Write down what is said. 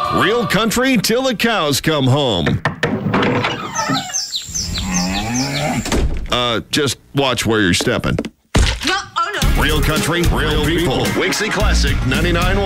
Real country till the cows come home. Just watch where you're stepping. No, oh no. Real country, real people. Wixie Classic 99.1.